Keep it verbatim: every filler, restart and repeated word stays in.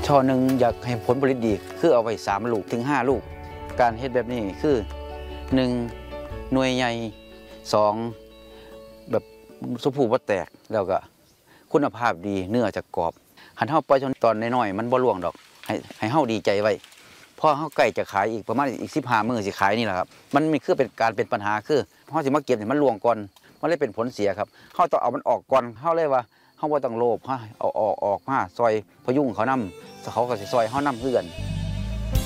ช่อหนึ่งอยากให้ผลผลิตดีคือเอาไปสามลูกถึงห้าลูกการเฮ็ดแบบนี้คือหนึ่งหน่วยใหญ่สองแบบสุภูบ่แตกแล้วก็คุณภาพดีเนื้อจะกรอบหันเฮาปล่อยจนตอนน้อยๆมันบ่ร่วงดอกให้ให้เฮาดีใจไว้พอเฮาใกล้จะขายอีกประมาณอีกสิบห้ามื้อสิขายนี่แหละครับมันมีคือเป็นการเป็นปัญหาคือเฮาสิมาเก็บให้มันร่วงก่อนมันเลยเป็นผลเสียครับเฮาต้องเอามันออกก่อนเฮาเลยว่าเฮาบ่ต้องโลภเฮาเอาออกออกมาซอยพยุงเขานำเขาก็สิซอยเฮานำคือกัน